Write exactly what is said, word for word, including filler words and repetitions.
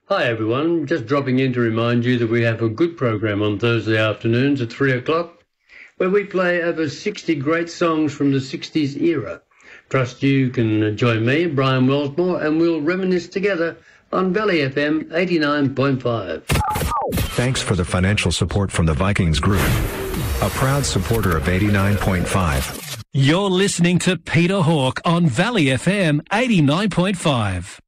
Hi everyone, just dropping in to remind you that we have a good program on Thursday afternoons at three o'clock where we play over sixty great songs from the sixties era. Trust you can join me, Brian Wellsmore, and we'll reminisce together on Valley F M eighty-nine point five. Thanks for the financial support from the Vikings Group, a proud supporter of eighty-nine point five. You're listening to Peter Hawke on Valley F M eighty-nine point five.